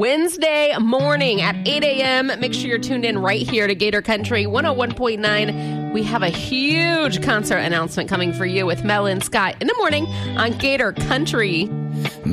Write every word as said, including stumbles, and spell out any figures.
Wednesday morning at eight a.m. Make sure you're tuned in right here to Gator Country one oh one point nine. We have a huge concert announcement coming for you with Mel and Scott in the morning on Gator Country.